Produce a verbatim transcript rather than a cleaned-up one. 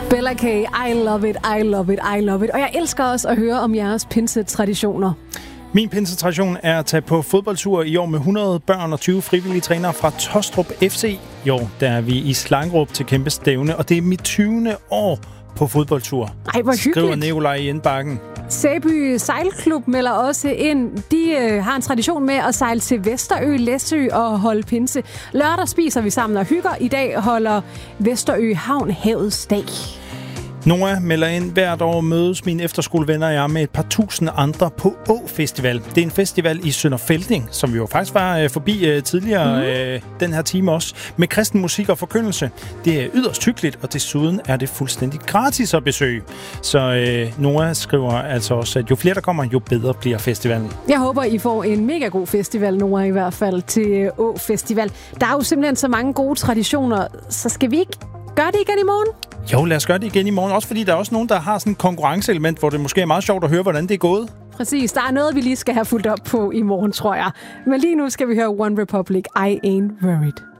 Bella K, I love it, I love it, I love it. Og jeg elsker også at høre om jeres pinsetraditioner. Min pinsetradition er at tage på fodboldtur i år med hundrede børn og tyve frivillige trænere fra Tostrup F C. I år der er vi i Slangerup til kæmpe stævne, og det er mit tyvende år på fodboldtur. Ej, hvor hyggeligt. Skriver Nikolaj i indbakken. Sæby Sejlklub melder også ind. De øh, har en tradition med at sejle til Vesterø, Læsø og holde pinse. Lørdag spiser vi sammen og hygger. I dag holder Vesterø Havn Havets Dag. Noah melder ind, hvert år mødes mine efterskolevenner og jeg med et par tusind andre på Å Festival. Det er en festival i Sønder Felding, som vi jo faktisk var øh, forbi øh, tidligere mm. øh, den her time også, med kristen musik og forkyndelse. Det er yderst hyggeligt, og desuden er det fuldstændig gratis at besøge. Så øh, Noah skriver altså også, at jo flere der kommer, jo bedre bliver festivalen. Jeg håber, I får en mega god festival, Noah, i hvert fald til Å Festival. Der er jo simpelthen så mange gode traditioner, så skal vi ikke gøre det igen i morgen? Jo, lad os gøre det igen i morgen. Også fordi der er også nogen, der har sådan et konkurrenceelement, hvor det måske er meget sjovt at høre, hvordan det er gået. Præcis. Der er noget, vi lige skal have fulgt op på i morgen, tror jeg. Men lige nu skal vi høre One Republic, I Ain't Worried.